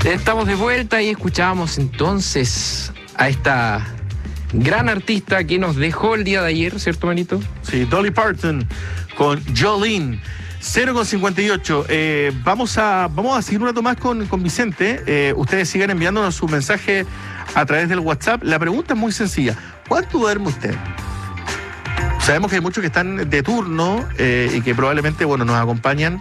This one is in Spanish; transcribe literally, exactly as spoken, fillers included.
Estamos de vuelta y escuchábamos entonces a esta gran artista que nos dejó el día de ayer, ¿cierto, Manito? Sí, Dolly Parton con Jolene. cero con cincuenta y ocho. Eh, vamos, a, vamos a seguir un rato más con, con Vicente. Eh, ustedes sigan enviándonos su mensaje a través del WhatsApp. La pregunta es muy sencilla. ¿Cuánto duerme usted? Sabemos que hay muchos que están de turno eh, y que probablemente, bueno, nos acompañan